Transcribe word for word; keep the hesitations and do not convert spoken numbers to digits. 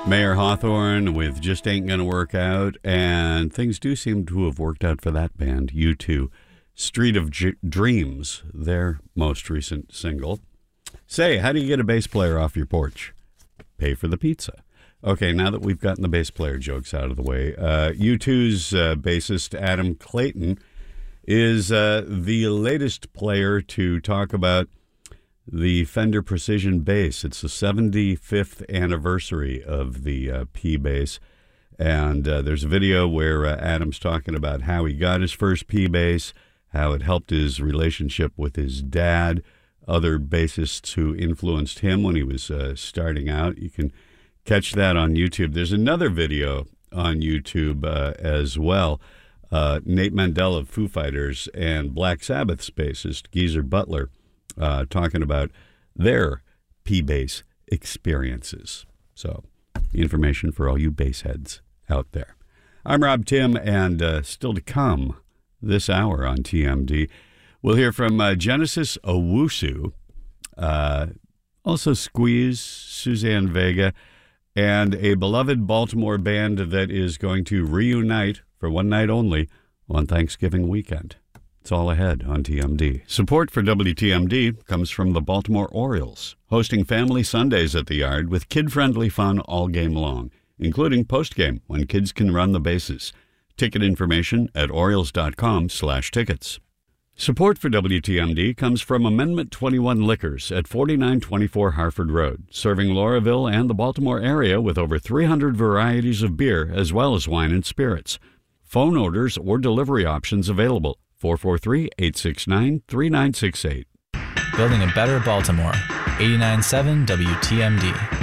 Mayor Hawthorne with Just Ain't Gonna Work Out, and things do seem to have worked out for that band, U two. Street of J- Dreams, their most recent single. Say, how do you get a bass player off your porch? Pay for the pizza. Okay, now that we've gotten the bass player jokes out of the way, uh, U two's uh, bassist Adam Clayton is uh, the latest player to talk about the Fender Precision bass. It's the seventy-fifth anniversary of the uh, P bass, and uh, there's a video where uh, Adam's talking about how he got his first P bass, how it helped his relationship with his dad, other bassists who influenced him when he was uh, starting out. You can catch that on YouTube. There's another video on YouTube uh, as well. Uh, Nate Mendel of Foo Fighters and Black Sabbath's bassist Geezer Butler uh, talking about their P-bass experiences. So, information for all you bass heads out there. I'm Rob Tim, and uh, still to come this hour on T M D, we'll hear from uh, Genesis Owusu, uh, also Squeeze, Suzanne Vega, and a beloved Baltimore band that is going to reunite for one night only on Thanksgiving weekend. It's all ahead on T M D. Support for W T M D comes from the Baltimore Orioles, hosting family Sundays at the Yard with kid-friendly fun all game long, including postgame when kids can run the bases. Ticket information at Orioles.com slash tickets. Support for W T M D comes from Amendment twenty-one Liquors at forty-nine twenty-four Harford Road, serving Lauraville and the Baltimore area with over three hundred varieties of beer as well as wine and spirits. Phone orders or delivery options available. four four three, eight six nine, three nine six eight. Building a better Baltimore. eighty-nine point seven W T M D.